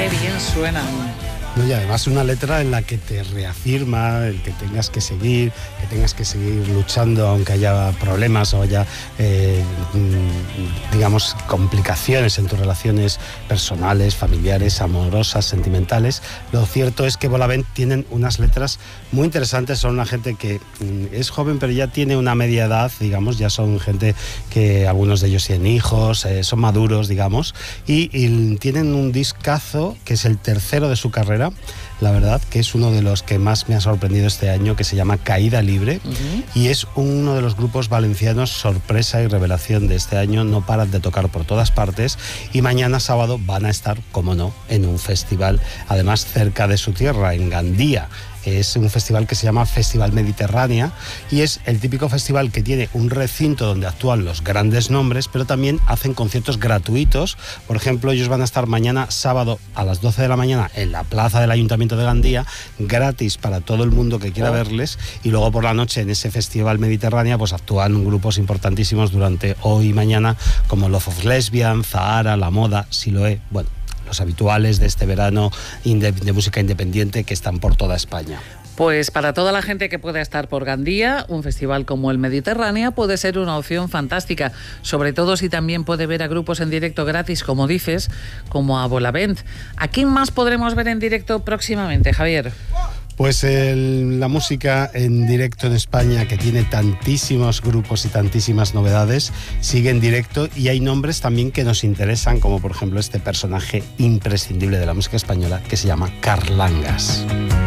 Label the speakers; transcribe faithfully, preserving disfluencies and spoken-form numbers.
Speaker 1: Qué bien suenan.
Speaker 2: No, y además una letra en la que te reafirma el que tengas que seguir, que tengas que seguir luchando aunque haya problemas o haya, eh, digamos, complicaciones en tus relaciones personales, familiares, amorosas, sentimentales. Lo cierto es que Volavent tienen unas letras muy interesantes, son una gente que es joven pero ya tiene una media edad, digamos, ya son gente que algunos de ellos tienen hijos, eh, son maduros, digamos, y, y tienen un discazo que es el tercero de su carrera. La verdad que es uno de los que más me ha sorprendido este año, que se llama Caída Libre, uh-huh. y es uno de los grupos valencianos sorpresa y revelación de este año. No paran de tocar por todas partes y mañana sábado van a estar, como no, en un festival, además cerca de su tierra, en Gandía. Es un festival que se llama Festival Mediterránea y es el típico festival que tiene un recinto donde actúan los grandes nombres, pero también hacen conciertos gratuitos. Por ejemplo, ellos van a estar mañana sábado a las doce de la mañana en la plaza del Ayuntamiento de Gandía, gratis para todo el mundo que quiera oh. verles, y luego por la noche en ese Festival Mediterránea pues actúan grupos importantísimos durante hoy y mañana como Love of Lesbian, Zahara, La Moda, Siloé, bueno, los habituales de este verano de música independiente que están por toda España.
Speaker 1: Pues para toda la gente que pueda estar por Gandía, un festival como el Mediterránea puede ser una opción fantástica, sobre todo si también puede ver a grupos en directo gratis, como dices, como a Volavent. ¿A quién más podremos ver en directo próximamente, Javier?
Speaker 2: Pues el, la música en directo en España, que tiene tantísimos grupos y tantísimas novedades, sigue en directo, y hay nombres también que nos interesan, como por ejemplo este personaje imprescindible de la música española que se llama Carlangas.